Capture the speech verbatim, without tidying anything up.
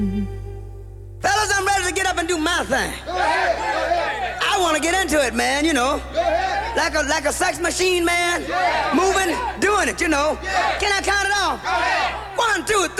Fellas, I'm ready to get up and do my thing. I want to get into it, man, you know. Like a like a sex machine, man. Moving, doing it, you know. Can I count it off? One, two, three.